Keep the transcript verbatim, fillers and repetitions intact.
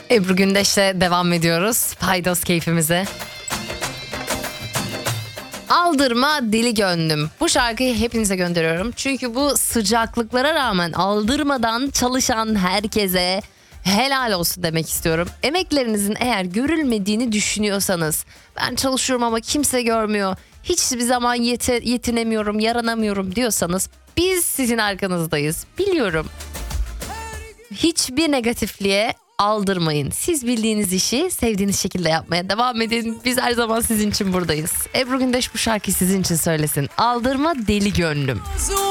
Ebru Gündeş'le devam ediyoruz paydos keyfimize. Aldırma deli gönlüm. Bu şarkıyı hepinize gönderiyorum. Çünkü bu sıcaklıklara rağmen aldırmadan çalışan herkese helal olsun demek istiyorum. Emeklerinizin eğer görülmediğini düşünüyorsanız, ben çalışıyorum ama kimse görmüyor, hiçbir zaman yete, yetinemiyorum, yaranamıyorum diyorsanız biz sizin arkanızdayız. Biliyorum. Hiçbir negatifliğe aldırmayın. Siz bildiğiniz işi sevdiğiniz şekilde yapmaya devam edin. Biz her zaman sizin için buradayız. Ebru Gündeş bu şarkıyı sizin için söylesin. Aldırma deli gönlüm.